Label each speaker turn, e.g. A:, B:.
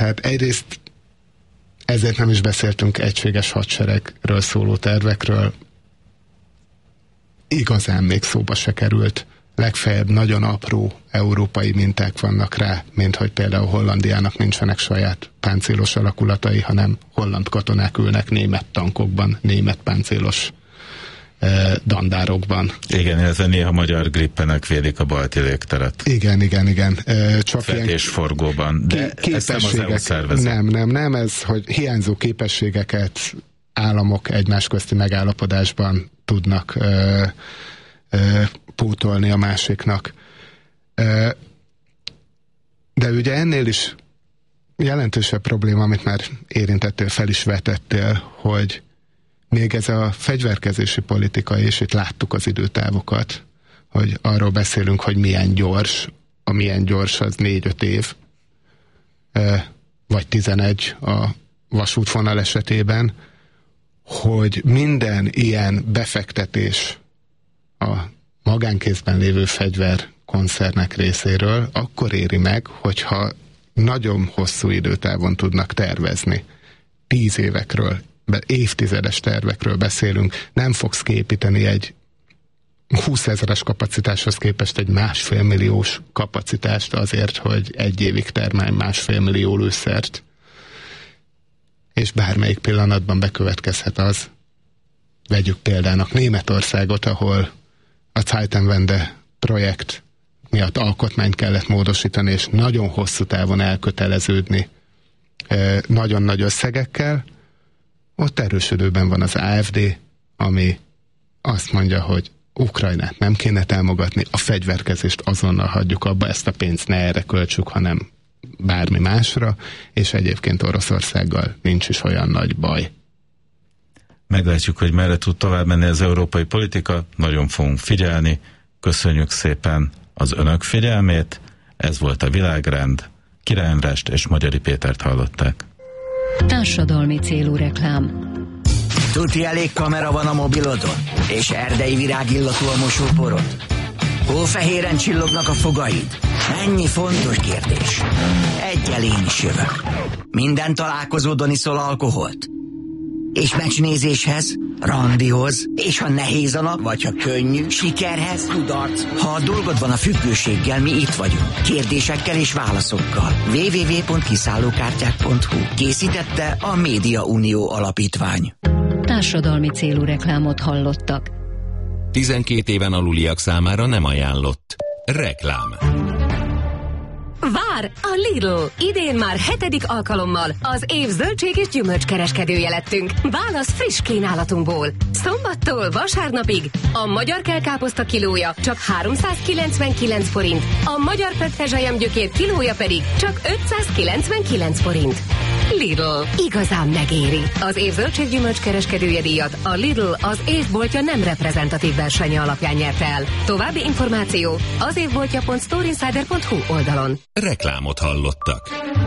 A: Tehát egyrészt ezért nem is beszéltünk egységes hadseregről szóló tervekről. Igazán még szóba se került. Legfeljebb nagyon apró európai minták vannak rá, mint hogy például Hollandiának nincsenek saját páncélos alakulatai, hanem holland katonák ülnek német tankokban, német páncélos dandárokban.
B: Igen, illetve néha magyar grippenek védik a balti légteret.
A: Igen. Csak
B: fedésforgóban, de ezt nem az EU szervezik.
A: Nem, ez, hogy hiányzó képességeket államok egymás közti megállapodásban tudnak pótolni a másiknak. De ugye ennél is jelentősebb probléma, amit már érintettél, fel is vetettél, hogy még ez a fegyverkezési politika, és itt láttuk az időtávokat, hogy arról beszélünk, hogy milyen gyors, a milyen gyors az 4-5 év, vagy 11 a vasútvonal esetében, hogy minden ilyen befektetés a magánkézben lévő fegyverkoncernek részéről akkor éri meg, hogyha nagyon hosszú időtávon tudnak tervezni. 10 évekről, évtizedes tervekről beszélünk. Nem fogsz kiépíteni egy 20 000-es kapacitáshoz képest egy 1,5 milliós kapacitást azért, hogy 1 évig termelj 1,5 millió lőszert. És bármelyik pillanatban bekövetkezhet az, vegyük példának Németországot, ahol a Zeitenwende projekt miatt alkotmányt kellett módosítani, és nagyon hosszú távon elköteleződni nagyon nagy összegekkel. Ott erősödőben van az AfD, ami azt mondja, hogy Ukrajnát nem kéne támogatni, a fegyverkezést azonnal hagyjuk abba, ezt a pénzt ne erre költsük, hanem bármi másra, és egyébként Oroszországgal nincs is olyan nagy baj.
B: Meglátjuk, hogy merre tud tovább menni az európai politika, nagyon fogunk figyelni. Köszönjük szépen az önök figyelmét, ez volt a Világrend, Király Andrást és Magyari Pétert hallották.
C: Társadalmi célú reklám.
D: Tuti elég kamera van a mobilodon? És erdei virágillatú a mosóporod? Hófehéren csillognak a fogaid? Ennyi fontos kérdés. Egyel én is jövök. Minden találkozódon iszol alkoholt? És meccsnézéshez, randihoz, és ha nehéz a nap, vagy ha könnyű, sikerhez, kudarc. Ha a dolgod van a függőséggel, mi itt vagyunk. Kérdésekkel és válaszokkal. www.kiszállókártyák.hu. Készítette a Média Unió Alapítvány.
C: Társadalmi célú reklámot hallottak.
E: 12 éven aluliak számára nem ajánlott. Reklám.
F: Vár! A Lidl! Idén már 7. alkalommal az év zöldség és gyümölcskereskedője lettünk. Válasz friss kínálatunkból. Szombattól vasárnapig a magyar kelkáposzta kilója csak 399 forint, a magyar petrezselyem gyökér kilója pedig csak 599 forint. Lidl. Igazán megéri. Az év zöldség gyümölcskereskedője díjat a Lidl az évboltja nem reprezentatív versenye alapján nyerte el. További információ az évboltja.storeinsider.hu oldalon.
E: Reklámot hallottak.